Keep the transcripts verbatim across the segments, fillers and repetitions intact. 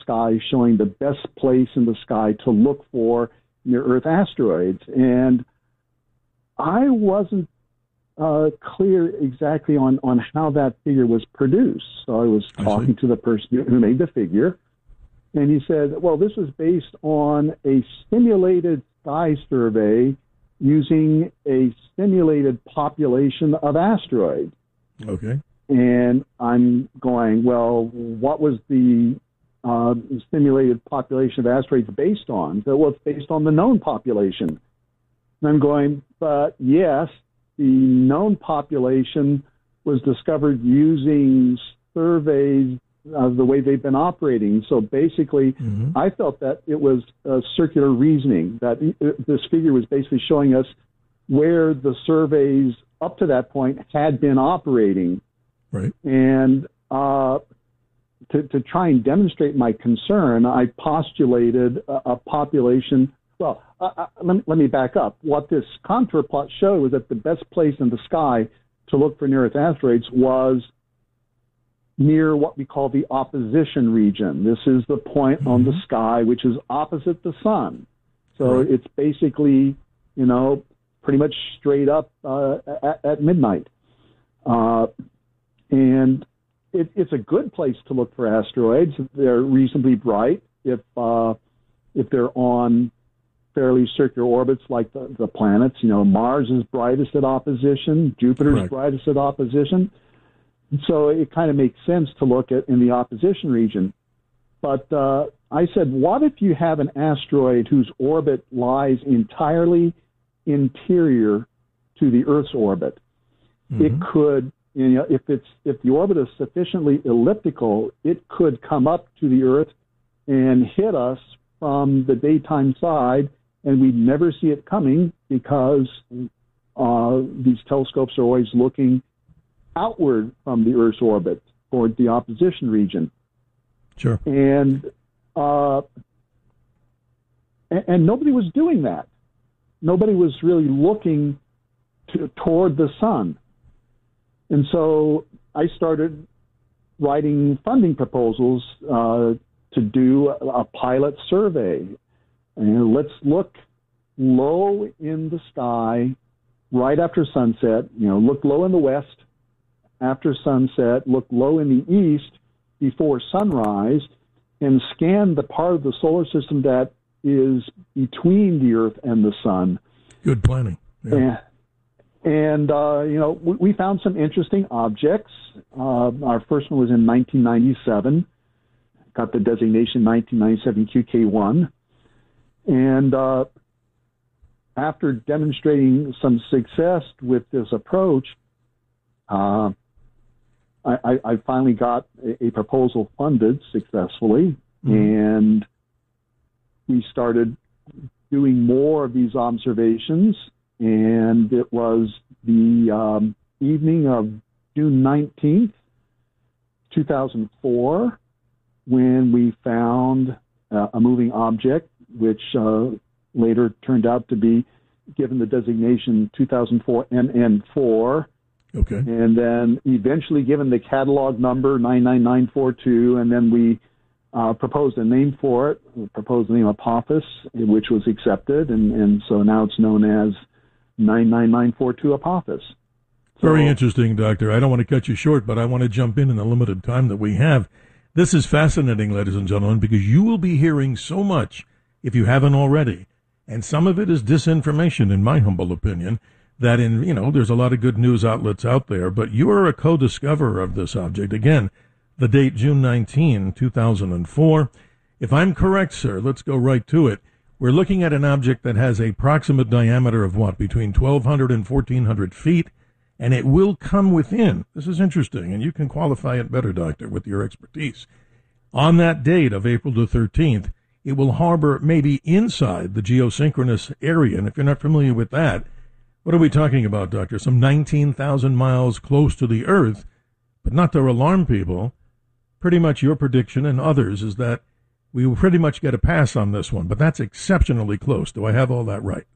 sky showing the best place in the sky to look for near-Earth asteroids. And I wasn't uh, clear exactly on, on how that figure was produced. So I was talking to the person who made the figure, and he said, well, this was based on a simulated sky survey using a simulated population of asteroids. Okay. And I'm going, well, what was the uh, simulated population of asteroids based on? So, well, it's based on the known population. And I'm going, but yes, the known population was discovered using surveys of the way they've been operating. So basically, mm-hmm. I felt that it was uh, circular reasoning, that it, this figure was basically showing us where the surveys up to that point had been operating. Right. And uh, to, to try and demonstrate my concern, I postulated a, a population. Well, uh, uh, let, me, let me back up. What this contour plot showed was that the best place in the sky to look for near-Earth asteroids was near what we call the opposition region. This is the point mm-hmm. on the sky which is opposite the sun. So right. it's basically, you know, pretty much straight up uh, at, at midnight. Uh, and it, it's a good place to look for asteroids. They're reasonably bright if uh, if they're on fairly circular orbits like the, the planets. You know, Mars is brightest at opposition. Jupiter's Correct. brightest at opposition. So it kind of makes sense to look at in the opposition region. But uh, I said, what if you have an asteroid whose orbit lies entirely interior to the Earth's orbit? Mm-hmm. It could, you know, if it's if the orbit is sufficiently elliptical, it could come up to the Earth and hit us from the daytime side, and we'd never see it coming because uh, these telescopes are always looking outward from the Earth's orbit toward the opposition region. Sure. And, uh, and and nobody was doing that. Nobody was really looking to, toward the sun. And so I started writing funding proposals uh, to do a, a pilot survey. And let's look low in the sky right after sunset. You know, look low in the west after sunset, look low in the east before sunrise, and scan the part of the solar system that is between the Earth and the sun. Good planning. Yeah. And, and uh, you know, we, we found some interesting objects. Uh, our first one was in nineteen ninety-seven. Got the designation nineteen ninety-seven Q K one. And uh, after demonstrating some success with this approach, uh, I, I finally got a, a proposal funded successfully, mm-hmm. and we started doing more of these observations. And it was the um, evening of June nineteenth, two thousand four, when we found uh, a moving object, which uh, later turned out to be given the designation two thousand four M N four. Okay. And then eventually given the catalog number nine nine nine four two, and then we uh, proposed a name for it. We proposed the name Apophis, which was accepted, and, and so now it's known as nine nine nine four two Apophis. So, very interesting, Doctor. I don't want to cut you short, but I want to jump in in the limited time that we have. This is fascinating, ladies and gentlemen, because you will be hearing so much, if you haven't already, and some of it is disinformation, in my humble opinion, that in, you know, there's a lot of good news outlets out there, but you are a co-discoverer of this object. Again, the date, June nineteenth, two thousand four. If I'm correct, sir, let's go right to it. We're looking at an object that has a approximate diameter of what, between twelve hundred and fourteen hundred feet, and it will come within, this is interesting, and you can qualify it better, Doctor, with your expertise. On that date of April the thirteenth, it will harbor maybe inside the geosynchronous area, and if you're not familiar with that, what are we talking about, Doctor? Some nineteen thousand miles close to the Earth, but not to alarm people. Pretty much your prediction and others is that we will pretty much get a pass on this one, but that's exceptionally close. Do I have all that right?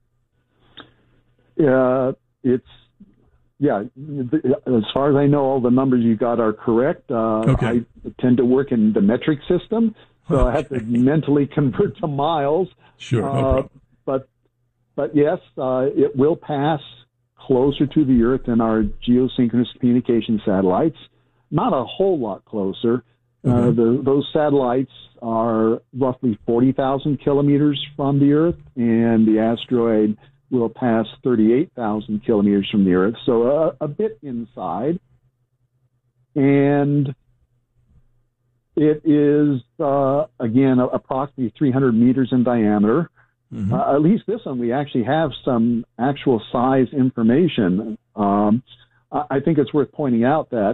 Yeah, it's, yeah, as far as I know, all the numbers you got are correct. Uh, okay. I tend to work in the metric system, so I have to mentally convert to miles. Sure, no uh, problem. But, but yes, uh, it will pass closer to the Earth than our geosynchronous communication satellites. Not a whole lot closer. Okay. Uh, the, those satellites are roughly forty thousand kilometers from the Earth, and the asteroid will pass thirty-eight thousand kilometers from the Earth, so a, a bit inside. And it is, uh, again, approximately three hundred meters in diameter. Mm-hmm. Uh, at least this one, we actually have some actual size information. Um, I, I think it's worth pointing out that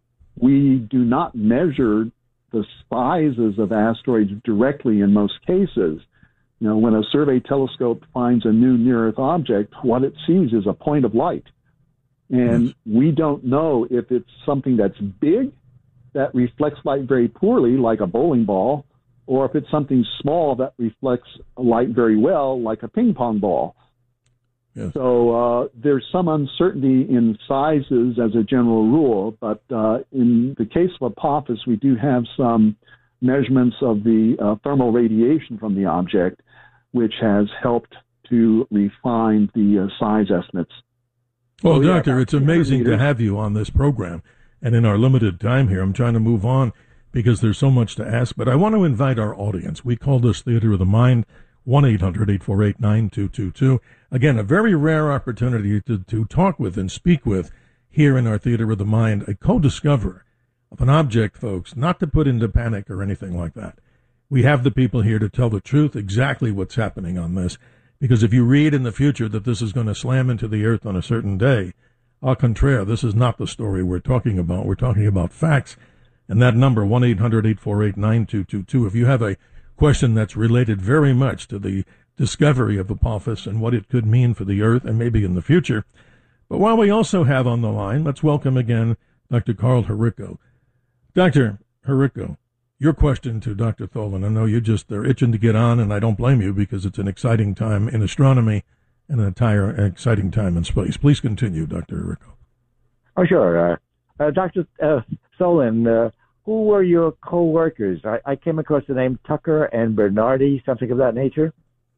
we do not measure the sizes of asteroids directly in most cases. You know, when a survey telescope finds a new near-Earth object, what it sees is a point of light. And yes. we don't know if it's something that's big that reflects light very poorly, like a bowling ball, or if it's something small that reflects light very well, like a ping pong ball. Yes. So uh, there's some uncertainty in sizes as a general rule, but uh, in the case of Apophis, we do have some measurements of the uh, thermal radiation from the object, which has helped to refine the uh, size estimates. Well, so, Doctor, yeah, it's amazing to have you on this program. And in our limited time here, I'm trying to move on because there's so much to ask. But I want to invite our audience. We call this Theater of the Mind, one eight hundred eight four eight nine two two two. Again, a very rare opportunity to, to talk with and speak with here in our Theater of the Mind, a co-discoverer of an object, folks, not to put into panic or anything like that. We have the people here to tell the truth, exactly what's happening on this. Because if you read in the future that this is going to slam into the Earth on a certain day, au contraire, this is not the story we're talking about. We're talking about facts. And that number, one eight hundred eight four eight nine two two two, if you have a question that's related very much to the discovery of Apophis and what it could mean for the Earth and maybe in the future. But while we also have on the line, let's welcome again Doctor Carl Hrycko. Doctor Hrycko, your question to Doctor Tholen. I know you just, they're itching to get on, and I don't blame you because it's an exciting time in astronomy and an entire exciting time in space. Please continue, Doctor Hrycko. Oh, sure. Uh, uh, Doctor Uh, Tholen, uh, who were your co-workers? I, I came across the name Tucker and Bernardi, something of that nature.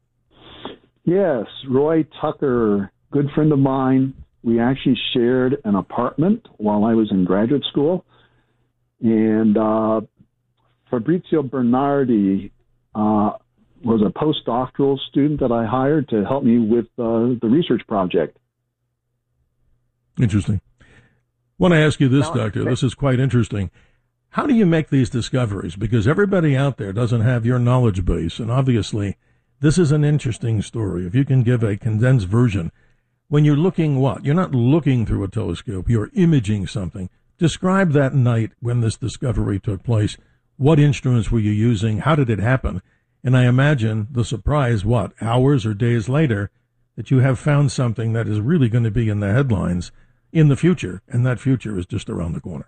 Yes, Roy Tucker, good friend of mine. We actually shared an apartment while I was in graduate school. And uh, Fabrizio Bernardi uh, was a postdoctoral student that I hired to help me with uh, the research project. Interesting. I want to ask you this, Doctor. This is quite interesting. How do you make these discoveries? Because everybody out there doesn't have your knowledge base, and obviously this is an interesting story. If you can give a condensed version, when you're looking what? You're not looking through a telescope, you're imaging something. Describe that night when this discovery took place. What instruments were you using? How did it happen? And I imagine the surprise, what, hours or days later, that you have found something that is really going to be in the headlines in the future, and that future is just around the corner.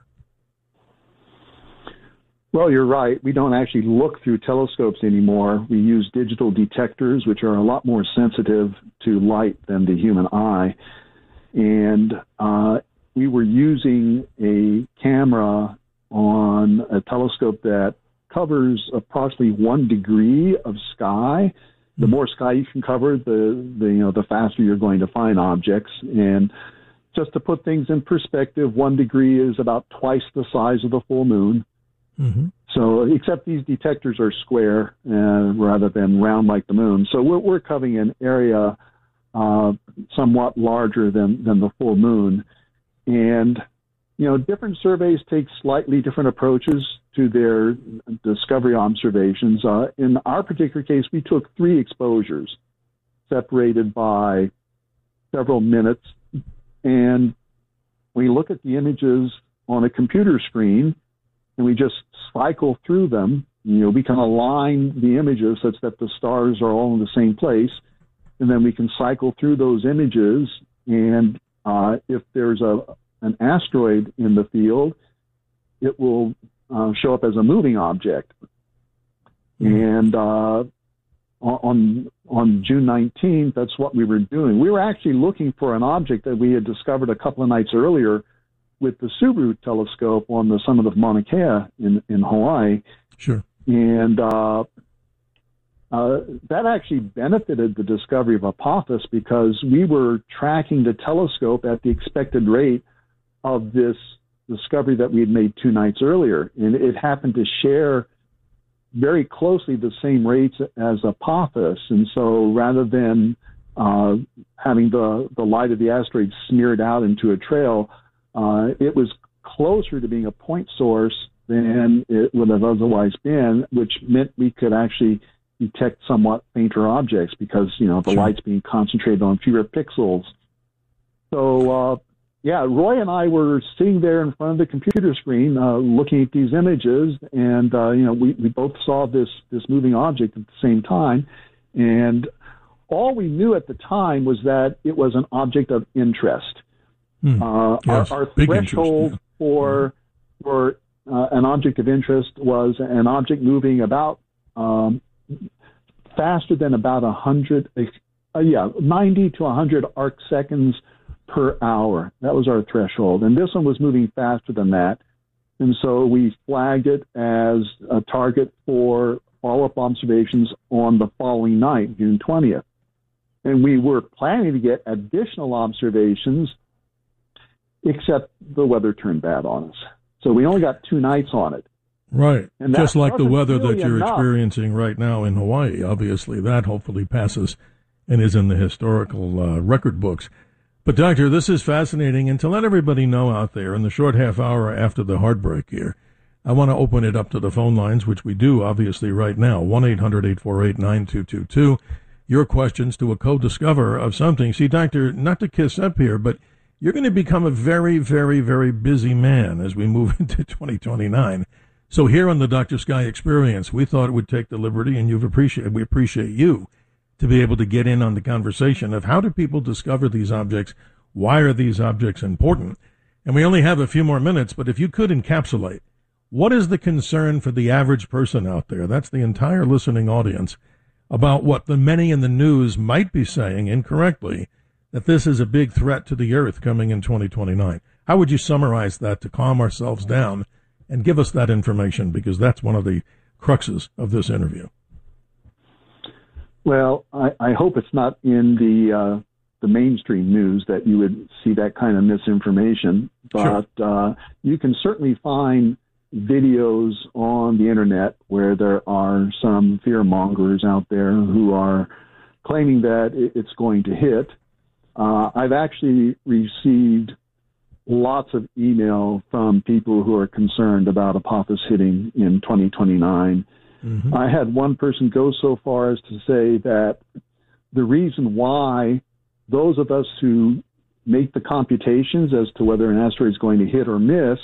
Well, you're right. We don't actually look through telescopes anymore. We use digital detectors, which are a lot more sensitive to light than the human eye. And uh, we were using a camera on a telescope that covers approximately one degree of sky. The more sky you can cover, the, the you know the faster you're going to find objects. And just to put things in perspective, one degree is about twice the size of the full moon. Mm-hmm. So, except these detectors are square uh, rather than round like the moon. So we're, we're covering an area uh, somewhat larger than, than the full moon. And, you know, different surveys take slightly different approaches to their discovery observations. Uh, in our particular case, we took three exposures separated by several minutes. And we look at the images on a computer screen, and we just cycle through them. You know, we can align the images such that the stars are all in the same place, and then we can cycle through those images, and uh, if there's a an asteroid in the field, it will uh, show up as a moving object. Mm-hmm. And uh, on on June nineteenth, that's what we were doing. We were actually looking for an object that we had discovered a couple of nights earlier with the Subaru telescope on the summit of Mauna Kea in, in Hawaii. Sure. And uh, uh, that actually benefited the discovery of Apophis because we were tracking the telescope at the expected rate of this discovery that we had made two nights earlier. And it happened to share very closely the same rates as Apophis. And so rather than uh, having the, the light of the asteroid smeared out into a trail, uh, it was closer to being a point source than it would have otherwise been, which meant we could actually detect somewhat fainter objects because, you know, the Sure. light's being concentrated on fewer pixels. So, uh, yeah, Roy and I were sitting there in front of the computer screen uh, looking at these images, and, uh, you know, we, we both saw this, this moving object at the same time, and all we knew at the time was that it was an object of interest. Hmm. Uh, Yes, our, our big threshold interest, yeah. for for uh, an object of interest was an object moving about um, faster than about a hundred, uh, yeah, ninety to a hundred arc seconds per hour. That was our threshold, and this one was moving faster than that, and so we flagged it as a target for follow-up observations on the following night, June twentieth, and we were planning to get additional observations. Except the weather turned bad on us. So we only got two nights on it. Right. And Just that like the wasn't weather that really you're enough. experiencing right now in Hawaii. Obviously, that hopefully passes and is in the historical uh, record books. But, Doctor, this is fascinating. And to let everybody know out there in the short half hour after the heartbreak here, I want to open it up to the phone lines, which we do, obviously, right now. one eight hundred eight four eight nine two two two. Your questions to a co-discoverer of something. See, Doctor, not to kiss up here, but you're going to become a very, very, very busy man as we move into twenty twenty-nine. So here on the Doctor Sky Experience, we thought it would take the liberty, and you've appreciated, we appreciate you, to be able to get in on the conversation of how do people discover these objects? Why are these objects important? And we only have a few more minutes, but if you could encapsulate, what is the concern for the average person out there? That's the entire listening audience about what the many in the news might be saying incorrectly, that this is a big threat to the Earth coming in twenty twenty-nine. How would you summarize that to calm ourselves down and give us that information? Because that's one of the cruxes of this interview. Well, I, I hope it's not in the uh, the mainstream news that you would see that kind of misinformation. But Sure. uh, you can certainly find videos on the internet where there are some fear mongers out there who are claiming that it, it's going to hit. Uh, I've actually received lots of email from people who are concerned about Apophis hitting in twenty twenty-nine. Mm-hmm. I had one person go so far as to say that the reason why those of us who make the computations as to whether an asteroid is going to hit or miss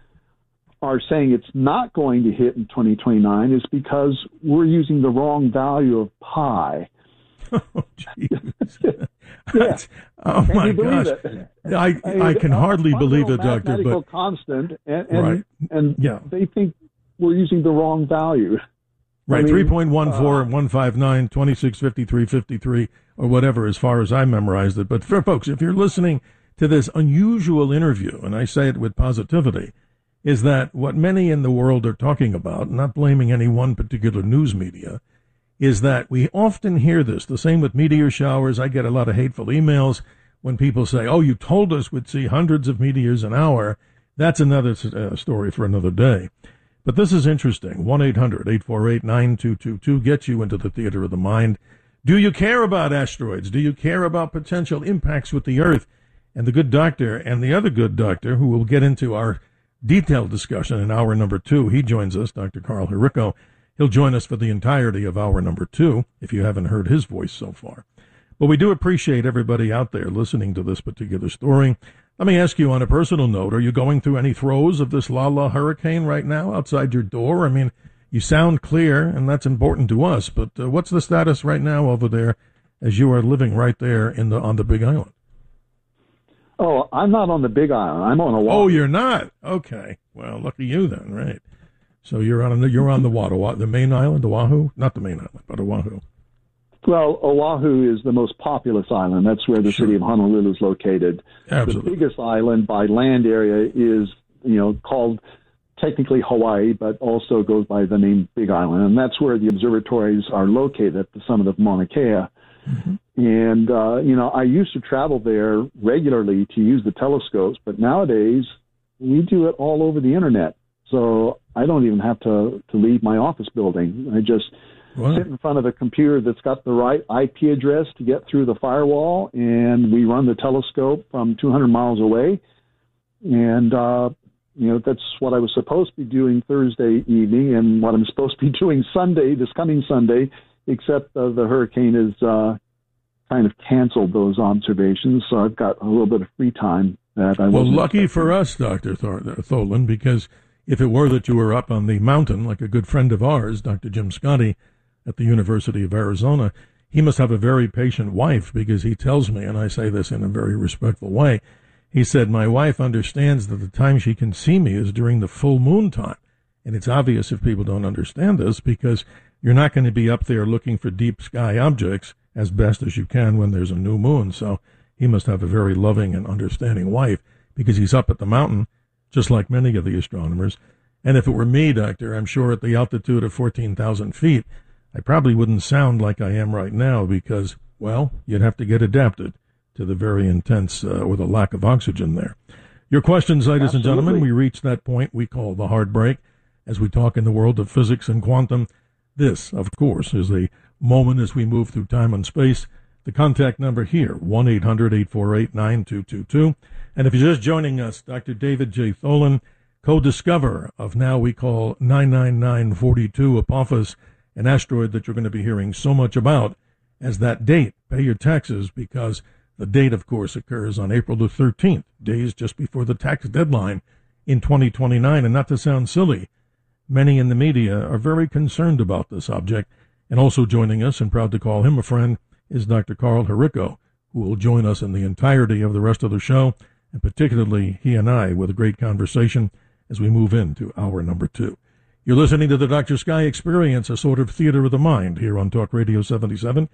are saying it's not going to hit in twenty twenty-nine is because we're using the wrong value of pi. Oh, jeez. Yeah. Oh, Can my you believe gosh. it? I, I, mean, I can a hardly believe it, fundamental Doctor, mathematical but constant, and and, Right. and Yeah. they think we're using the wrong value. right, I mean, three point one four, uh, one five nine, twenty-six fifty-three, fifty-three, or whatever, as far as I memorized it. But for folks, if you're listening to this unusual interview, and I say it with positivity, is that what many in the world are talking about, not blaming any one particular news media, is that we often hear this. The same with meteor showers. I get a lot of hateful emails when people say, oh, you told us we'd see hundreds of meteors an hour. That's another uh, story for another day. But this is interesting. one eight hundred eight four eight nine two two two gets you into the theater of the mind. Do you care about asteroids? Do you care about potential impacts with the Earth? And the good doctor and the other good doctor, who will get into our detailed discussion in hour number two, he joins us, Doctor Carl Herico. He'll join us for the entirety of hour number two, if you haven't heard his voice so far. But we do appreciate everybody out there listening to this particular story. Let me ask you on a personal note, are you going through any throes of this Lala hurricane right now outside your door? I mean, you sound clear, and that's important to us, but uh, what's the status right now over there as you are living right there in the on the Big Island? Oh, I'm not on the Big Island. I'm on Oahu. Oh, you're not? Okay. Well, lucky you then, right? So you're on the, you're on the what? Oahu, the main island, Oahu? Not the main island, but Oahu. Well, Oahu is the most populous island. That's where the Sure. city of Honolulu is located. Absolutely. The biggest island by land area is, you know, called technically Hawaii, but also goes by the name Big Island. And that's where the observatories are located, at the summit of Mauna Kea. Mm-hmm. And, uh, you know, I used to travel there regularly to use the telescopes, but nowadays we do it all over the internet. So I don't even have to, to leave my office building. I just wow. sit in front of a computer that's got the right I P address to get through the firewall, and we run the telescope from two hundred miles away. And, uh, you know, that's what I was supposed to be doing Thursday evening and what I'm supposed to be doing Sunday, this coming Sunday, except uh, the hurricane has uh, kind of canceled those observations. So I've got a little bit of free time that I Well, lucky expecting. for us, Doctor Thor- Tholen, because if it were that you were up on the mountain, like a good friend of ours, Doctor Jim Scotty at the University of Arizona, he must have a very patient wife, because he tells me, and I say this in a very respectful way, he said, my wife understands that the time she can see me is during the full moon time. And it's obvious if people don't understand this, because you're not going to be up there looking for deep sky objects as best as you can when there's a new moon. So he must have a very loving and understanding wife, because he's up at the mountain, just like many of the astronomers. And if it were me, Doctor, I'm sure at the altitude of fourteen thousand feet, I probably wouldn't sound like I am right now, because, well, you'd have to get adapted to the very intense uh, or the lack of oxygen there. Your questions, ladies Absolutely. and gentlemen, we reach that point we call the hard break as we talk in the world of physics and quantum. This, of course, is a moment as we move through time and space. The contact number here, one eight hundred eight four eight nine two two two. And if you're just joining us, Doctor David J. Tholen, co-discoverer of now we call nine nine nine four two Apophis, an asteroid that you're going to be hearing so much about as that date. Pay your taxes, because the date, of course, occurs on April the thirteenth, days just before the tax deadline in twenty twenty-nine. And not to sound silly, many in the media are very concerned about this object. And also joining us, and proud to call him a friend, is Doctor Carl Herico, who will join us in the entirety of the rest of the show, and particularly he and I with a great conversation as we move into hour number two. You're listening to the Doctor Sky Experience, a sort of theater of the mind, here on Talk Radio seventy-seven,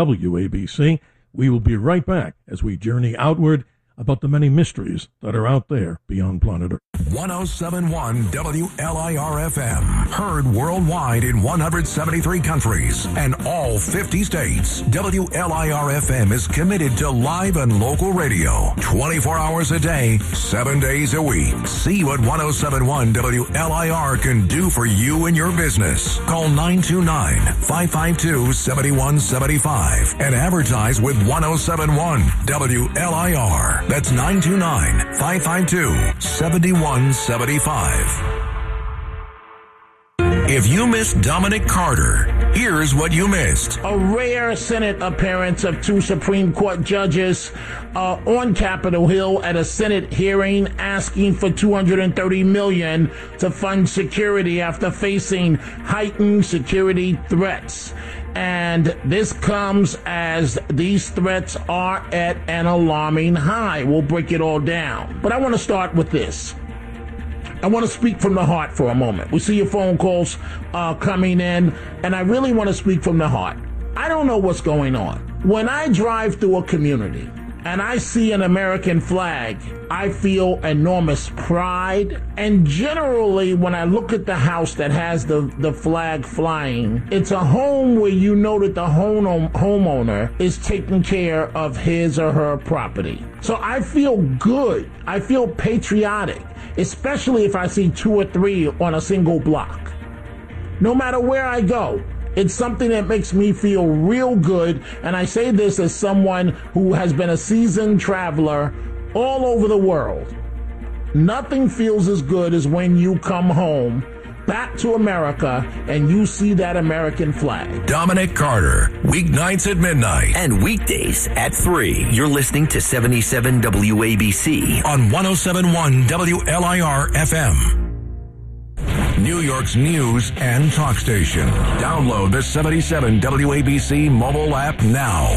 W A B C. We will be right back as we journey outward about the many mysteries that are out there beyond planet Earth. one oh seven point one W L I R F M, heard worldwide in one hundred seventy-three countries and all fifty states. W L I R F M is committed to live and local radio twenty-four hours a day, seven days a week. See what one oh seven point one W L I R can do for you and your business. Call nine two nine, five five two, seven one seven five and advertise with one oh seven point one W L I R. That's nine two nine, five five two, seven one seven five. If you missed Dominic Carter, here's what you missed. A rare Senate appearance of two Supreme Court judges uh, on Capitol Hill at a Senate hearing asking for two hundred thirty million dollars to fund security after facing heightened security threats. And this comes as these threats are at an alarming high. We'll break it all down. But I want to start with this. I want to speak from the heart for a moment. We see your phone calls uh, coming in, and I really want to speak from the heart. I don't know what's going on. When I drive through a community and I see an American flag, I feel enormous pride. And generally, when I look at the house that has the, the flag flying, it's a home where you know that the home, homeowner is taking care of his or her property. So I feel good. I feel patriotic, especially if I see two or three on a single block. No matter where I go, it's something that makes me feel real good, and I say this as someone who has been a seasoned traveler all over the world. Nothing feels as good as when you come home, back to America, and you see that American flag. Dominic Carter, weeknights at midnight. And weekdays at three. You're listening to seventy-seven W A B C. On one oh seven point one W L I R F M. New York's news and talk station. Download the seventy-seven W A B C mobile app now.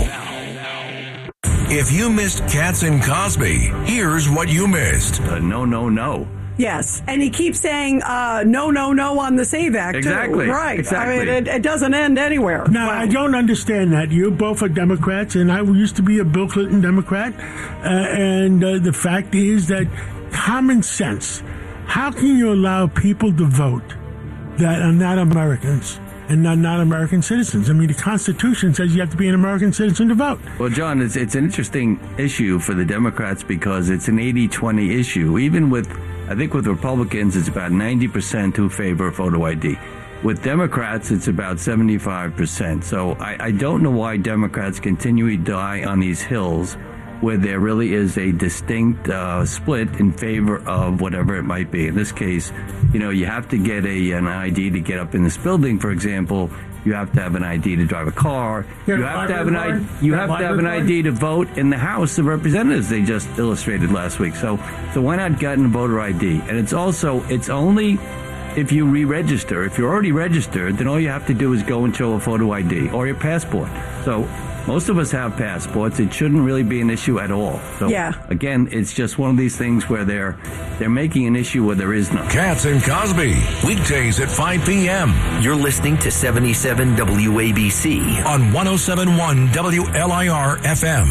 If you missed Katz and Cosby, here's what you missed. Uh, no, no, no. Yes, and he keeps saying uh, no, no, no on the SAVE Act, exactly. too. Right. Exactly. I mean, it, it doesn't end anywhere. Now, wow. I don't understand that. You both are Democrats, and I used to be a Bill Clinton Democrat. Uh, and uh, the fact is that common sense, How can you allow people to vote that are not Americans and not not American citizens? I mean, the Constitution says you have to be an American citizen to vote. Well, John, it's, it's an interesting issue for the Democrats because it's an eighty twenty issue. Even with, I think with Republicans, it's about ninety percent who favor photo I D. With Democrats, it's about seventy-five percent. So I, I don't know why Democrats continually die on these hills where there really is a distinct uh, split in favor of whatever it might be. In this case, you know, you have to get a an I D to get up in this building, for example. You have to have an I D to drive a car. You you have to have an I D. You have to have an I D to vote in the House of Representatives. They just illustrated last week. So, so why not get a voter I D? And it's also it's only if you re-register. If you're already registered, then all you have to do is go and show a photo I D or your passport. So. Most of us have passports. It shouldn't really be an issue at all. So, yeah. Again, it's just one of these things where they're they're making an issue where there is none. Katz and Cosby, weekdays at five p.m. You're listening to seventy-seven W A B C on one oh seven point one W L I R F M.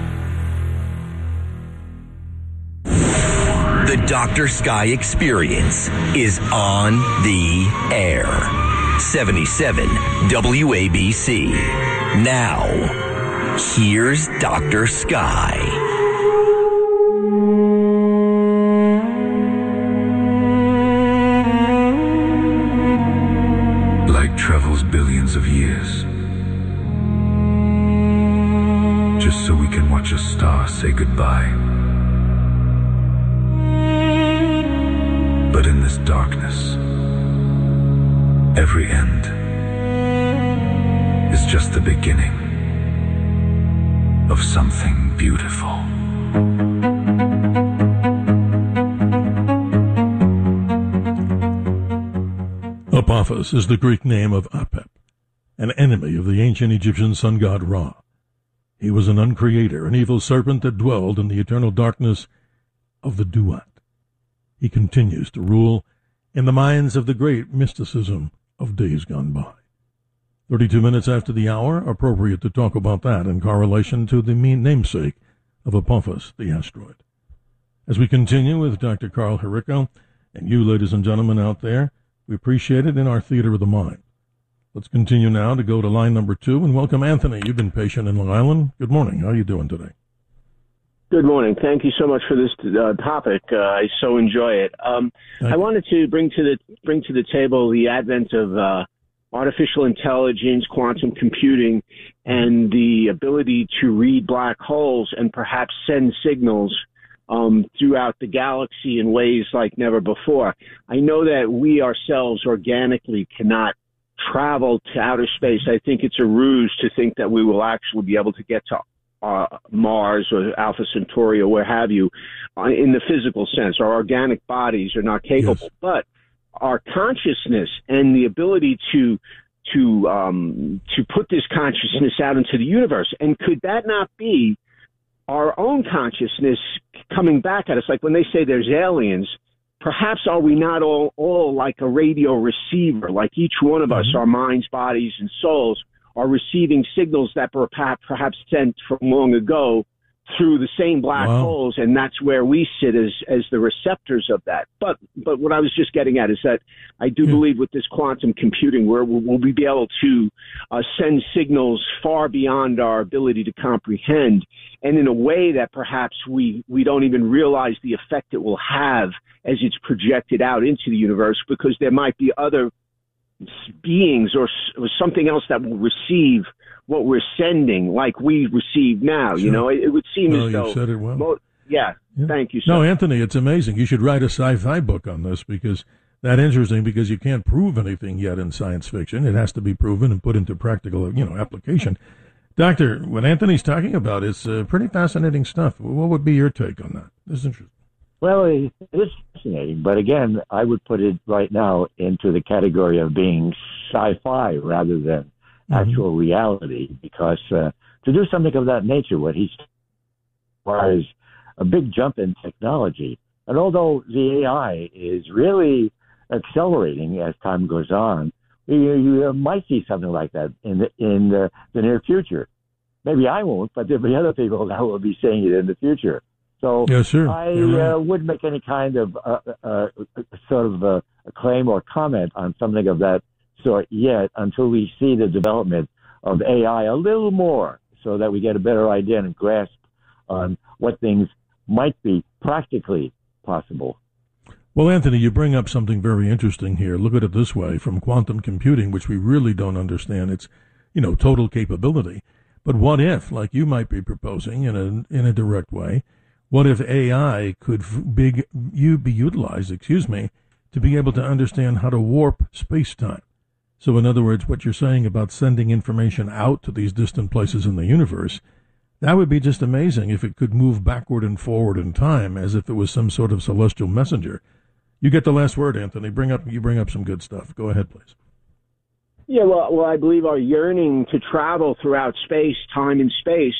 The Doctor Sky Experience is on the air. seventy-seven W A B C. Now, here's Doctor Sky. Light travels billions of years, just so we can watch a star say goodbye. But in this darkness, every end is just the beginning of something beautiful. Apophis is the Greek name of Apep, an enemy of the ancient Egyptian sun god Ra. He was an uncreator, an evil serpent that dwelled in the eternal darkness of the Duat. He continues to rule in the minds of the great mysticism of days gone by. thirty-two minutes after the hour, appropriate to talk about that in correlation to the namesake of Apophis, the asteroid. As we continue with Doctor Carl Herico, and you, ladies and gentlemen out there, we appreciate it in our theater of the mind. Let's continue now to go to line number two and welcome Anthony. You've been patient in Long Island. Good morning. How are you doing today? Good morning. Thank you so much for this uh, topic. Uh, I so enjoy it. Um, I wanted to bring to the bring to the table the advent of uh, artificial intelligence, quantum computing, and the ability to read black holes and perhaps send signals um, throughout the galaxy in ways like never before. I know that we ourselves organically cannot travel to outer space. I think it's a ruse to think that we will actually be able to get to Uh, Mars or Alpha Centauri or where have you, uh, in the physical sense. Our organic bodies are not capable, yes. But our consciousness and the ability to to um, to put this consciousness out into the universe, and could that not be our own consciousness coming back at us? Like when they say there's aliens, perhaps are we not all all like a radio receiver? Like each one of mm-hmm. us, our minds, bodies, and souls are receiving signals that were perhaps sent from long ago through the same black wow. holes, and that's where we sit as as the receptors of that. But but what I was just getting at is that I do yeah. believe with this quantum computing, where we'll, we'll be able to uh, send signals far beyond our ability to comprehend, and in a way that perhaps we, we don't even realize the effect it will have as it's projected out into the universe, because there might be other beings or, or something else that will receive what we're sending like we receive now. Sure. You know, it, it would seem well, as though... You said it well. Mo- yeah, yeah, thank you, sir. No, Anthony, it's amazing. You should write a sci-fi book on this, because that's interesting, because you can't prove anything yet in science fiction. It has to be proven and put into practical, you know, application. Doctor, what Anthony's talking about is uh, pretty fascinating stuff. What would be your take on that? This is interesting. Well, it is fascinating, but again, I would put it right now into the category of being sci-fi rather than mm-hmm. actual reality, because uh, to do something of that nature, what he requires a big jump in technology. And although the A I is really accelerating as time goes on, you, you might see something like that in the, in the, the near future. Maybe I won't, but there'll be other people that will be seeing it in the future. So yeah, sure. I right. uh, wouldn't make any kind of uh, uh, sort of a, a claim or comment on something of that sort yet until we see the development of A I a little more so that we get a better idea and grasp on what things might be practically possible. Well, Anthony, you bring up something very interesting here. Look at it this way. From quantum computing, which we really don't understand its, you know, total capability. But what if, like you might be proposing in a in a direct way, what if A I could big you be utilized, excuse me, to be able to understand how to warp space-time? So in other words, what you're saying about sending information out to these distant places in the universe, that would be just amazing if it could move backward and forward in time as if it was some sort of celestial messenger. You get the last word, Anthony. Bring up you bring up some good stuff. Go ahead, please. Yeah, well, well, I believe our yearning to travel throughout space, time and space,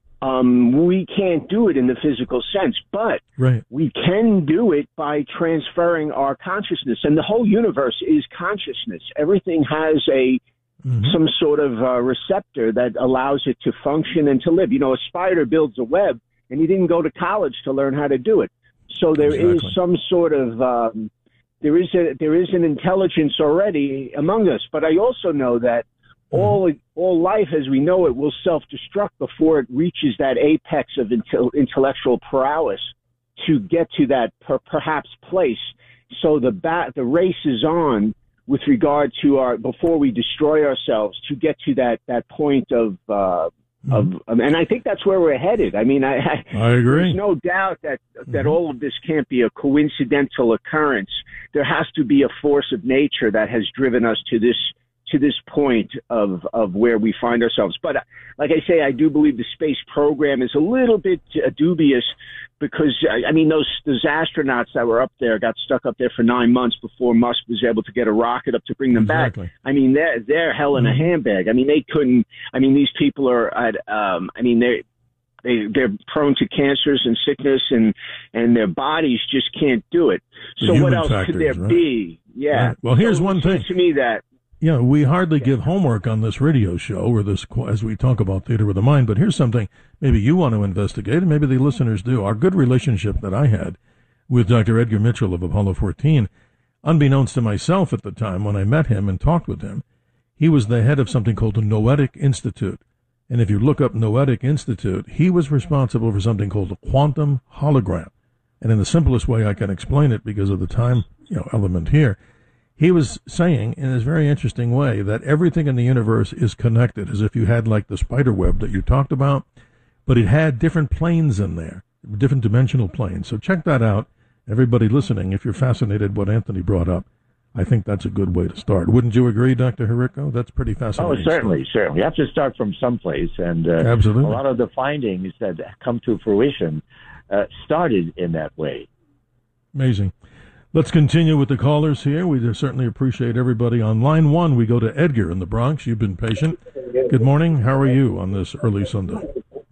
um, we can't do it in the physical sense, but right. we can do it by transferring our consciousness. And the whole universe is consciousness. Everything has a mm-hmm. some sort of uh, receptor that allows it to function and to live. You know, a spider builds a web, and he didn't go to college to learn how to do it. So there exactly. is some sort of um, there is a there is an intelligence already among us. But I also know that mm-hmm. all all life as we know it will self-destruct before it reaches that apex of intel, intellectual prowess to get to that per, perhaps place. So the bat the race is on with regard to our before we destroy ourselves to get to that that point of. Uh, Of, um, and I think that's where we're headed. I mean, I, I, I agree. There's no doubt that that mm-hmm. all of this can't be a coincidental occurrence. There has to be a force of nature that has driven us to this to this point of of where we find ourselves. But uh, like I say, I do believe the space program is a little bit uh, dubious because I mean those those astronauts that were up there got stuck up there for nine months before Musk was able to get a rocket up to bring them exactly. back. I mean they're they're hell in mm-hmm. a handbag. I mean they couldn't. I mean these people are at. Um, I mean they. They, they're prone to cancers and sickness, and, and their bodies just can't do it. So what else factors, could there right? be? Yeah. Right. Well, here's so one it thing. seems to me that. Yeah, we hardly give homework on this radio show or this as we talk about Theater with a Mind, but here's something maybe you want to investigate, and maybe the listeners do. Our good relationship that I had with Doctor Edgar Mitchell of Apollo fourteen, unbeknownst to myself at the time when I met him and talked with him, he was the head of something called the Noetic Institute. And if you look up Noetic Institute, he was responsible for something called the quantum hologram. And in the simplest way I can explain it because of the time you know, element here, he was saying in this very interesting way that everything in the universe is connected, as if you had like the spider web that you talked about, but it had different planes in there, different dimensional planes. So check that out. Everybody listening, if you're fascinated what Anthony brought up, I think that's a good way to start. Wouldn't you agree, Doctor Hirico? That's pretty fascinating. Oh, certainly, story. certainly. You have to start from someplace, and uh, Absolutely. a lot of the findings that come to fruition uh, started in that way. Amazing. Let's continue with the callers here. We certainly appreciate everybody. On line one, we go to Edgar in the Bronx. You've been patient. Good morning. How are you on this early Sunday?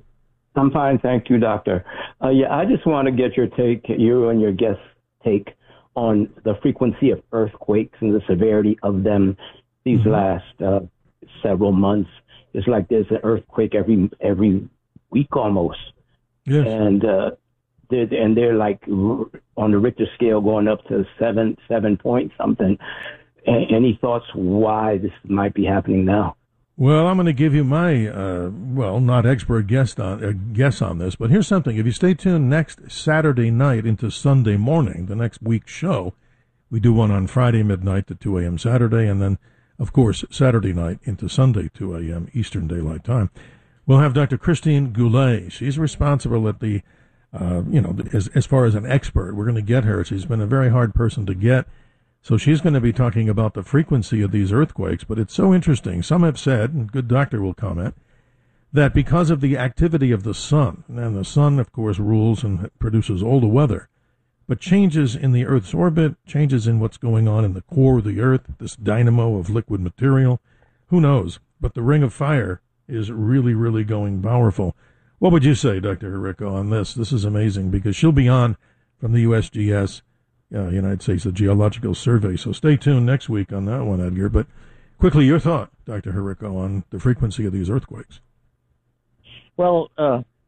I'm fine, thank you, Doctor. Uh, yeah, I just want to get your take, you and your guest take on the frequency of earthquakes and the severity of them these mm-hmm. last uh, several months. It's like there's an earthquake every every week almost. Yes. And uh, they're, and they're like on the Richter scale going up to seven, seven point something. A- any thoughts why this might be happening now? Well, I'm going to give you my, uh, well, not expert guess on, uh, guess on this, but here's something. If you stay tuned next Saturday night into Sunday morning, the next week's show, we do one on Friday midnight to two a.m. Saturday, and then, of course, Saturday night into Sunday, two a.m. Eastern Daylight Time. We'll have Doctor Christine Goulet. She's responsible at the, uh, you know, as, as far as an expert. We're going to get her. She's been a very hard person to get. So she's going to be talking about the frequency of these earthquakes, but it's so interesting. Some have said, and good doctor will comment, that because of the activity of the sun, and the sun, of course, rules and produces all the weather, but changes in the Earth's orbit, changes in what's going on in the core of the Earth, this dynamo of liquid material, who knows? But the Ring of Fire is really, really going powerful. What would you say, Doctor Hirico, on this? This is amazing because she'll be on from the U S G S, Uh, United States Geological Survey. So stay tuned next week on that one, Edgar. But quickly, your thought, Doctor Hirico, on the frequency of these earthquakes. Well, uh,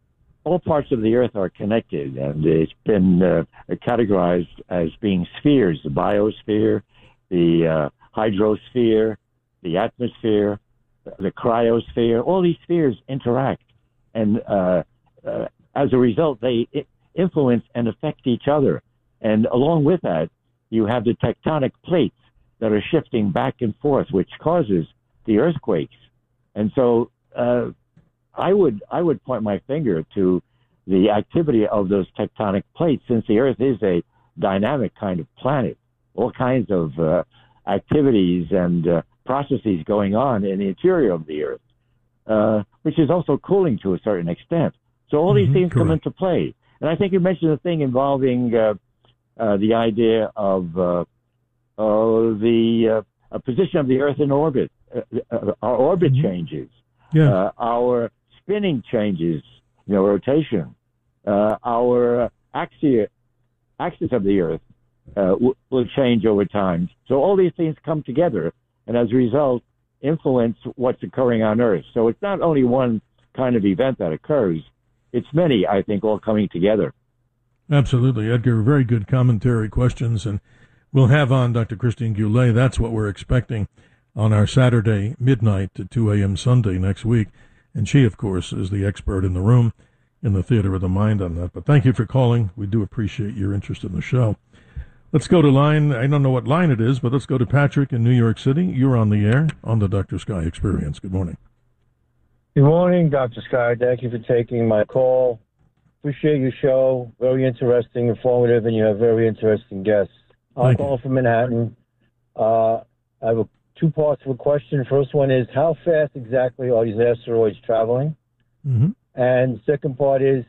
all parts of the Earth are connected, and it's been uh, categorized as being spheres: the biosphere, the uh, hydrosphere, the atmosphere, the cryosphere. All these spheres interact, and uh, uh, as a result, they I- influence and affect each other. And along with that, you have the tectonic plates that are shifting back and forth, which causes the earthquakes. And so uh, I would I would point my finger to the activity of those tectonic plates, since the Earth is a dynamic kind of planet. All kinds of uh, activities and uh, processes going on in the interior of the Earth, uh, which is also cooling to a certain extent. So all Mm-hmm, these things correct. come into play. And I think you mentioned a thing involving uh, uh, the idea of uh, uh, the uh, position of the Earth in orbit. Uh, uh, our orbit Mm-hmm. changes. Yeah. Uh, our spinning changes, you know, rotation. Uh, our axis, axis of the Earth uh, w- will change over time. So all these things come together, and as a result, influence what's occurring on Earth. So it's not only one kind of event that occurs. It's many, I think, all coming together. Absolutely, Edgar. Very good commentary questions, and we'll have on Doctor Christine Goulet. That's what we're expecting on our Saturday midnight to two a.m. Sunday next week. And she, of course, is the expert in the room in the Theater of the Mind on that. But thank you for calling. We do appreciate your interest in the show. Let's go to line, I don't know what line it is, but let's go to Patrick in New York City. You're on the air on the Doctor Sky Experience. Good morning. Good morning, Doctor Sky. Thank you for taking my call. Appreciate your show. Very interesting, informative, and you have very interesting guests. I'm Thank calling from Manhattan. Uh, I have a, two parts of a question. First one is, how fast exactly are these asteroids traveling? Mm-hmm. And the second part is,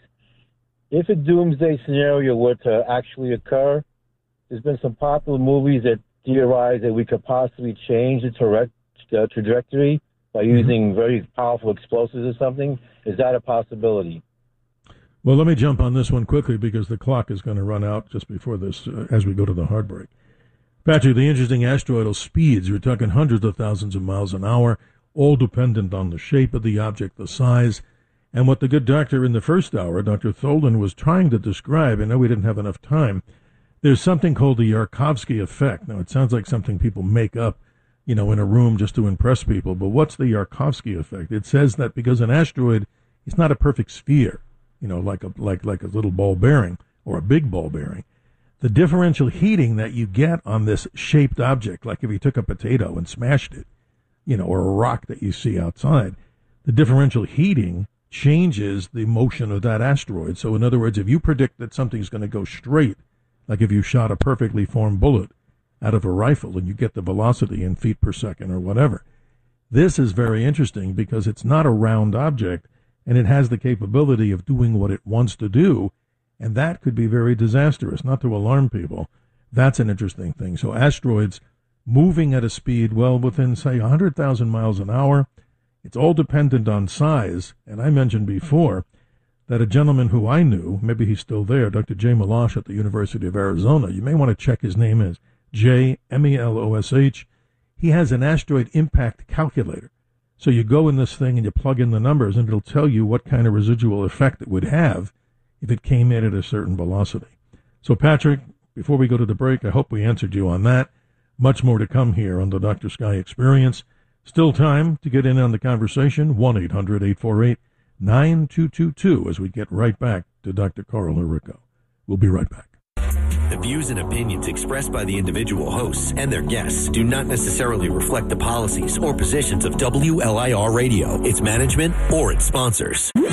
if a doomsday scenario were to actually occur, there's been some popular movies that theorize that we could possibly change the tra- uh, trajectory by using very powerful explosives or something. Is that a possibility? Well, let me jump on this one quickly because the clock is going to run out just before this uh, as we go to the hard break. Patrick, the interesting asteroidal speeds, we're talking hundreds of thousands of miles an hour, all dependent on the shape of the object, the size, and what the good doctor in the first hour, Doctor Tholden, was trying to describe. I know we didn't have enough time. There's something called the Yarkovsky effect. Now, it sounds like something people make up, you know, in a room just to impress people, but what's the Yarkovsky effect? It says that because an asteroid is not a perfect sphere, you know, like a like like a little ball bearing or a big ball bearing, the differential heating that you get on this shaped object, like if you took a potato and smashed it, you know, or a rock that you see outside, the differential heating changes the motion of that asteroid. So in other words, if you predict that something's going to go straight, like if you shot a perfectly formed bullet out of a rifle and you get the velocity in feet per second or whatever, this is very interesting because it's not a round object and it has the capability of doing what it wants to do, and that could be very disastrous. Not to alarm people, that's an interesting thing. So asteroids moving at a speed well within, say, one hundred thousand miles an hour, it's all dependent on size. And I mentioned before that a gentleman who I knew, maybe he's still there, Doctor Jay Melosh at the University of Arizona, you may want to check his name is J, M E L O S H. He has an asteroid impact calculator. So you go in this thing and you plug in the numbers and it'll tell you what kind of residual effect it would have if it came in at a certain velocity. So Patrick, before we go to the break, I hope we answered you on that. Much more to come here on the Doctor Sky Experience. Still time to get in on the conversation, one eight hundred eight four eight nine two two two, as we get right back to Doctor Carl Herico. We'll be right back. The views and opinions expressed by the individual hosts and their guests do not necessarily reflect the policies or positions of W L I R Radio, its management, or its sponsors. W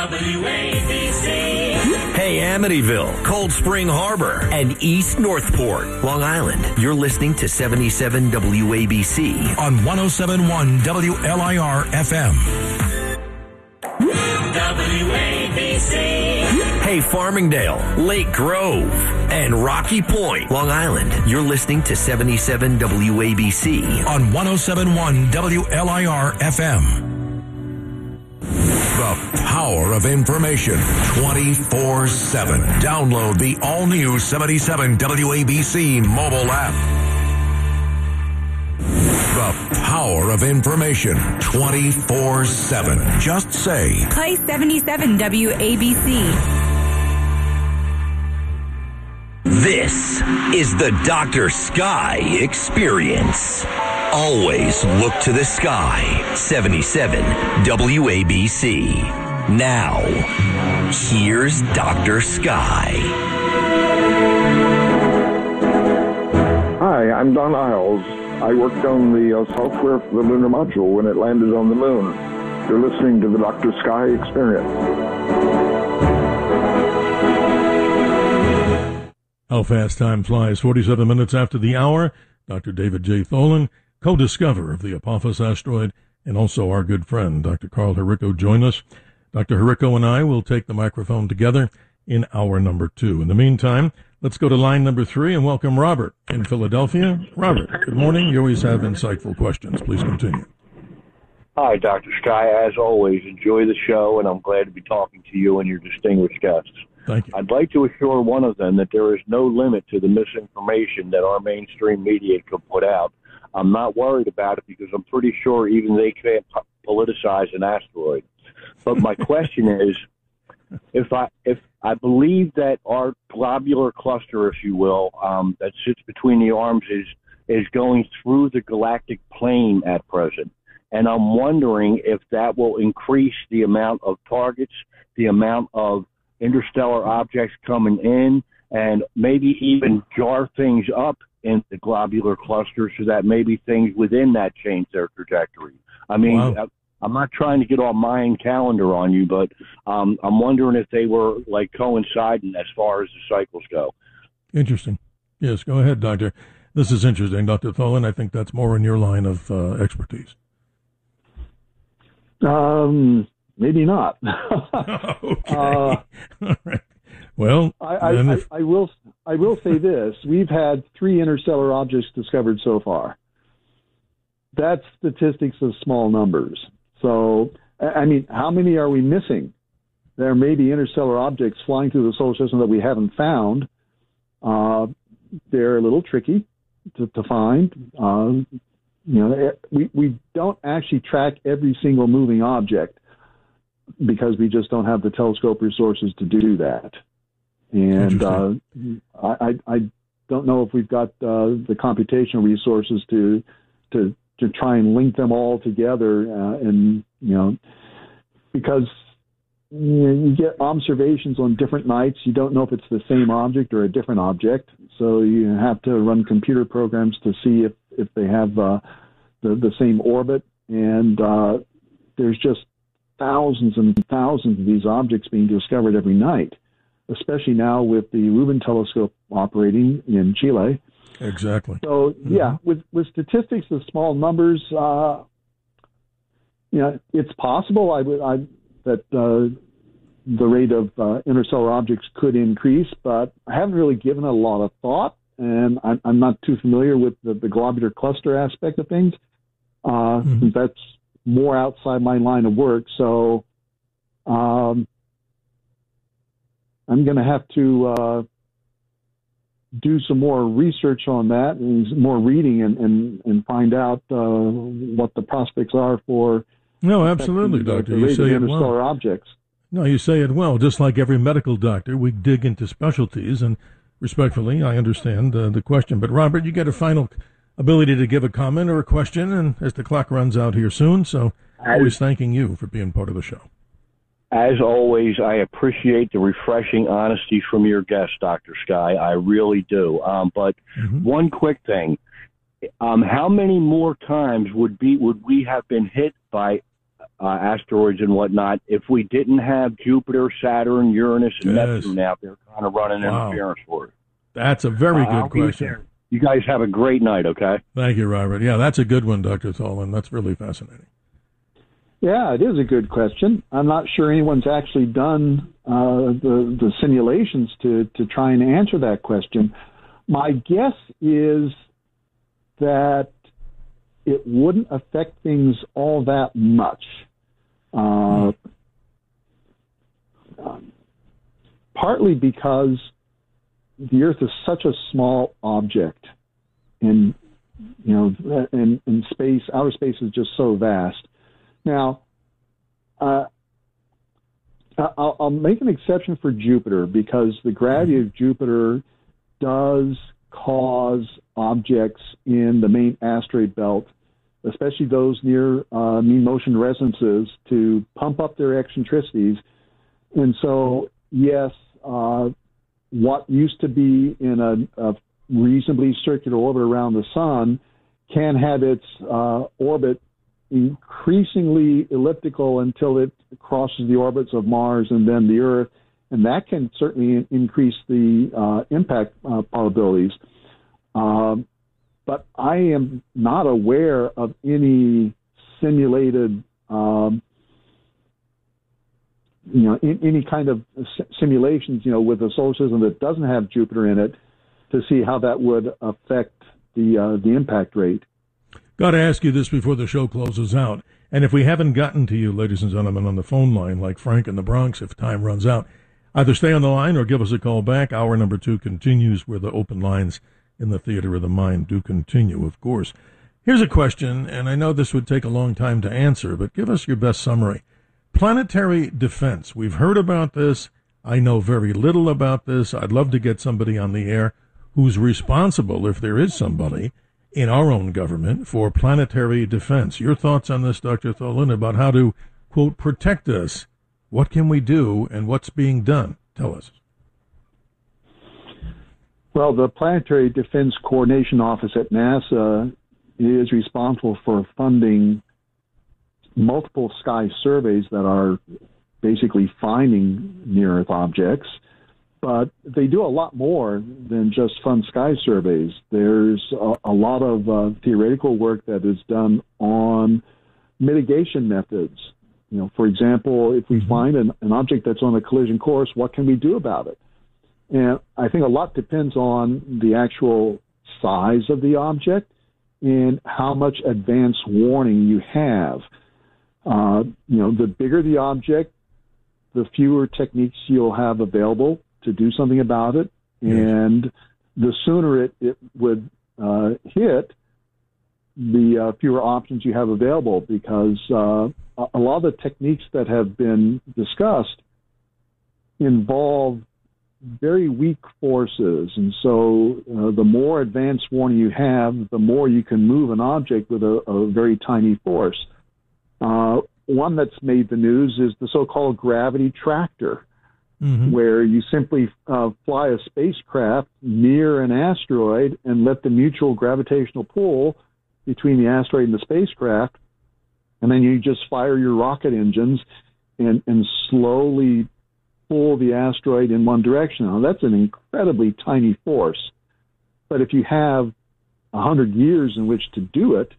A B C. Hey, Amityville, Cold Spring Harbor, and East Northport, Long Island. You're listening to seventy-seven W A B C on one oh seven point one W L I R F M. W A B C. Hey, Farmingdale, Lake Grove, and Rocky Point, Long Island. You're listening to seventy-seven W A B C on one oh seven point one W L I R F M. The power of information twenty-four seven. Download the all-new seventy-seven W A B C mobile app. The power of information twenty-four seven. Just say Clay seventy-seven W A B C. This is the Doctor Sky Experience. Always look to the sky. seventy-seven W A B C. Now, here's Doctor Sky. Hi, I'm Don Isles. I worked on the uh, software for the lunar module when it landed on the moon. You're listening to the Doctor Sky Experience. How fast time flies. forty-seven minutes after the hour. Doctor David J. Tholen, co-discoverer of the Apophis asteroid, and also our good friend, Doctor Carl Herico, join us. Doctor Herico and I will take the microphone together in hour number two. In the meantime, let's go to line number three and welcome Robert in Philadelphia. Robert, good morning. You always have insightful questions. Please continue. Hi, Doctor Sky. As always, enjoy the show, and I'm glad to be talking to you and your distinguished guests. Thank you. I'd like to assure one of them that there is no limit to the misinformation that our mainstream media can put out. I'm not worried about it because I'm pretty sure even they can't politicize an asteroid. But my question is, if I if I believe that our globular cluster, if you will, um, that sits between the arms is is going through the galactic plane at present, and I'm wondering if that will increase the amount of targets, the amount of interstellar objects coming in, and maybe even jar things up in the globular cluster so that maybe things within that change their trajectory. I mean, wow. I'm not trying to get all Mayan calendar on you, but um, I'm wondering if they were like coinciding as far as the cycles go. Interesting. Yes, go ahead, Doctor. This is interesting, Doctor Tholen. I think that's more in your line of uh, expertise. Um, maybe not. Okay. Uh, all right. Well, I, I, I, if... I will. I will say this: we've had three interstellar objects discovered so far. That's statistics of small numbers. So, I mean, how many are we missing? There may be interstellar objects flying through the solar system that we haven't found. Uh, they're a little tricky to, to find. Uh, you know, we we don't actually track every single moving object because we just don't have the telescope resources to do that. And uh, I, I don't know if we've got uh, the computational resources to to to try and link them all together, uh, and you know, because you know, you get observations on different nights, you don't know if it's the same object or a different object, so you have to run computer programs to see if if they have uh, the the same orbit, and uh, there's just thousands and thousands of these objects being discovered every night, especially now with the Rubin telescope operating in Chile. Exactly. So, yeah, with, with statistics of small numbers, uh, you know, it's possible I would, I, that uh, the rate of uh, interstellar objects could increase, but I haven't really given it a lot of thought, and I'm, I'm not too familiar with the, the globular cluster aspect of things. Uh, mm-hmm. That's more outside my line of work, so um, I'm going to have to uh, do some more research on that and more reading and, and, and find out uh, what the prospects are for. No, absolutely, the, Doctor. The you say it interstellar well. objects. No, you say it well. Just like every medical doctor, we dig into specialties, and respectfully, I understand uh, the question. But Robert, you get a final ability to give a comment or a question, and as the clock runs out here soon, so always thanking you for being part of the show. As always, I appreciate the refreshing honesty from your guest, Doctor Sky. I really do. Um, but mm-hmm. one quick thing: um, how many more times would be would we have been hit by uh, asteroids and whatnot if we didn't have Jupiter, Saturn, Uranus, and yes. Neptune out there kind of running wow. interference for it? That's a very good uh, question. You guys have a great night. Okay. Thank you, Robert. Yeah, that's a good one, Doctor Tholen. That's really fascinating. Yeah, it is a good question. I'm not sure anyone's actually done uh, the, the simulations to, to try and answer that question. My guess is that it wouldn't affect things all that much. Uh, um, partly because the Earth is such a small object, and you know, and, and space, outer space is just so vast. Now, uh, I'll, I'll make an exception for Jupiter because the gravity of Jupiter does cause objects in the main asteroid belt, especially those near uh, mean motion resonances, to pump up their eccentricities. And so, yes, uh, what used to be in a, a reasonably circular orbit around the sun can have its uh, orbit increasingly elliptical until it crosses the orbits of Mars and then the Earth, and that can certainly increase the uh, impact uh, probabilities. Um, but I am not aware of any simulated, um, you know, in, any kind of simulations, you know, with a solar system that doesn't have Jupiter in it, to see how that would affect the uh, the impact rate. Got to ask you this before the show closes out. And if we haven't gotten to you, ladies and gentlemen, on the phone line, like Frank in the Bronx, if time runs out, either stay on the line or give us a call back. Hour number two continues, where the open lines in the theater of the mind do continue, of course. Here's a question, and I know this would take a long time to answer, but give us your best summary. Planetary defense. We've heard about this. I know very little about this. I'd love to get somebody on the air who's responsible, if there is somebody, in our own government for planetary defense. Your thoughts on this, Doctor Tholen, about how to, quote, protect us? What can we do, and what's being done? Tell us. Well, the Planetary Defense Coordination Office at NASA is responsible for funding multiple sky surveys that are basically finding near-Earth objects. But they do a lot more than just fund sky surveys. There's a, a lot of uh, theoretical work that is done on mitigation methods. You know, for example, if we find an, an object that's on a collision course, what can we do about it? And I think a lot depends on the actual size of the object and how much advance warning you have. Uh, you know, the bigger the object, the fewer techniques you'll have available to do something about it, and the sooner it, it would uh, hit, the uh, fewer options you have available, because uh, a lot of the techniques that have been discussed involve very weak forces, and so uh, the more advanced warning you have, the more you can move an object with a, a very tiny force. Uh, one that's made the news is the so-called gravity tractor. Mm-hmm. Where you simply uh, fly a spacecraft near an asteroid and let the mutual gravitational pull between the asteroid and the spacecraft, and then you just fire your rocket engines and, and slowly pull the asteroid in one direction. Now, that's an incredibly tiny force. But if you have a hundred years in which to do it,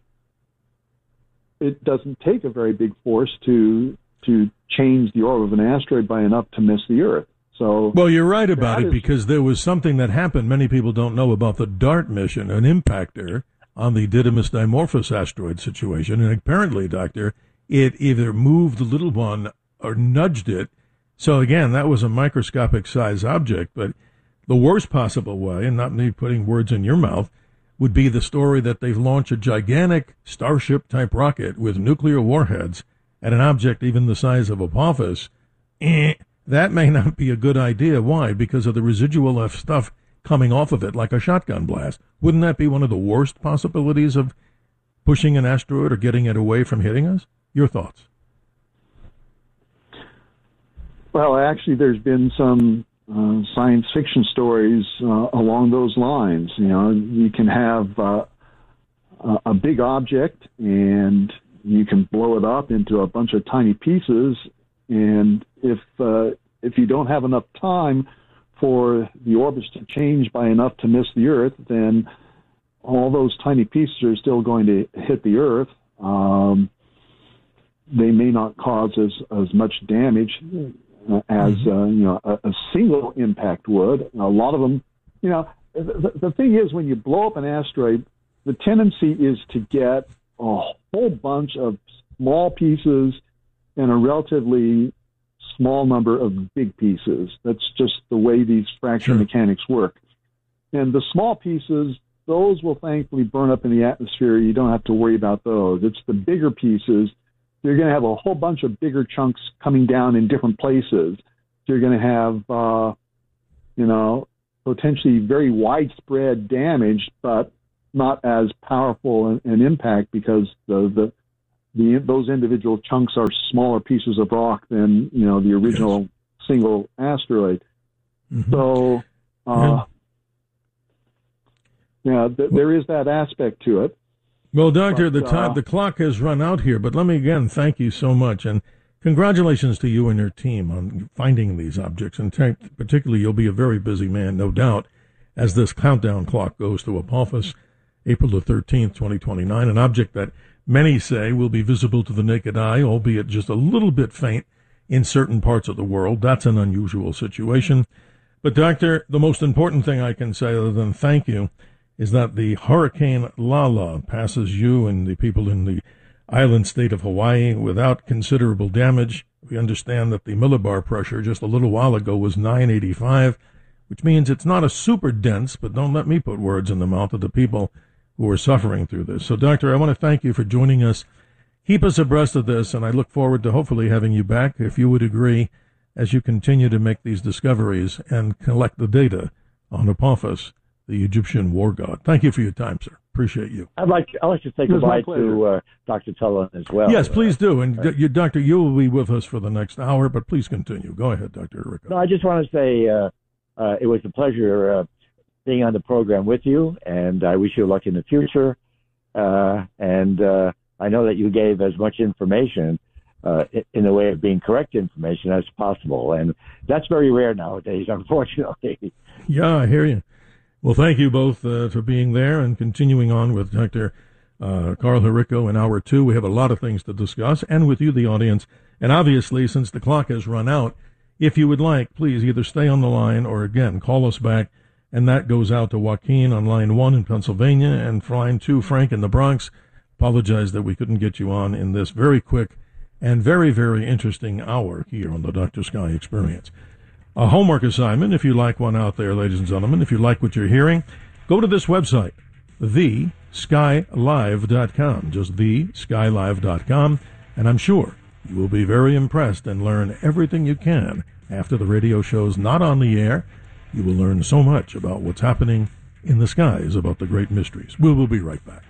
it doesn't take a very big force to to change the orbit of an asteroid by enough to miss the Earth. So, well, you're right about it, is, because there was something that happened many people don't know about the DART mission, an impactor on the Didymos Dimorphos asteroid situation. And apparently, Doctor, it either moved the little one or nudged it. So again, that was a microscopic size object. But the worst possible way, and not me putting words in your mouth, would be the story that they've launched a gigantic Starship-type rocket with nuclear warheads at an object even the size of Apophis. Eh, that may not be a good idea. Why? Because of the residual of stuff coming off of it like a shotgun blast. Wouldn't that be one of the worst possibilities of pushing an asteroid or getting it away from hitting us? Your thoughts? Well, actually, there's been some uh, science fiction stories uh, along those lines. You know, you can have uh, a big object and you can blow it up into a bunch of tiny pieces, and if uh, if you don't have enough time for the orbits to change by enough to miss the Earth, then all those tiny pieces are still going to hit the Earth. Um, they may not cause as, as much damage as uh, you know a, a single impact would. A lot of them, you know, the, the thing is, when you blow up an asteroid, the tendency is to get a whole bunch of small pieces and a relatively small number of big pieces. That's just the way these fracture sure. mechanics work. And the small pieces those will thankfully burn up in the atmosphere. You don't have to worry about those. It's the bigger pieces. You're going to have a whole bunch of bigger chunks coming down in different places. So you're going to have, uh, you know, potentially very widespread damage, but not as powerful an, an impact because the, the the those individual chunks are smaller pieces of rock than, you know, the original yes. single asteroid. Mm-hmm. So, uh, yeah, yeah th- there is that aspect to it. Well, Doctor, but, the time, uh, the clock has run out here, but let me again thank you so much, and congratulations to you and your team on finding these objects. And t- particularly, you'll be a very busy man, no doubt, as this countdown clock goes to Apophis, April the thirteenth, twenty twenty-nine, an object that many say will be visible to the naked eye, albeit just a little bit faint in certain parts of the world. That's an unusual situation. But, Doctor, the most important thing I can say other than thank you is that the Hurricane Lala passes you and the people in the island state of Hawaii without considerable damage. We understand that the millibar pressure just a little while ago was nine eighty-five, which means it's not a super dense, but don't let me put words in the mouth of the people who are suffering through this. So, Doctor, I want to thank you for joining us. Keep us abreast of this, and I look forward to hopefully having you back, if you would agree, as you continue to make these discoveries and collect the data on Apophis, the Egyptian war god. Thank you for your time, sir. Appreciate you. I'd like to, I'd like to say goodbye to uh, Doctor Tullen as well. Yes, please do. And, uh, you, Doctor, you will be with us for the next hour, but please continue. Go ahead, Doctor Rico. No, I just want to say uh, uh, it was a pleasure uh, being on the program with you, and I wish you luck in the future. Uh, and uh, I know that you gave as much information uh, in the way of being correct information as possible, and that's very rare nowadays, unfortunately. Yeah, I hear you. Well, thank you both uh, for being there and continuing on with Doctor Uh, Carl Herico in hour two. We have a lot of things to discuss, and with you, the audience. And obviously, since the clock has run out, if you would like, please either stay on the line or, again, call us back. And that goes out to Joaquin on line one in Pennsylvania and line two, Frank in the Bronx. Apologize that we couldn't get you on in this very quick and very, very interesting hour here on the Doctor Sky Experience. A homework assignment, if you like one out there, ladies and gentlemen, if you like what you're hearing, go to this website, the sky live dot com, just the sky live dot com, and I'm sure you will be very impressed and learn everything you can after the radio show's not on the air. You will learn so much about what's happening in the skies, about the great mysteries. We will be right back.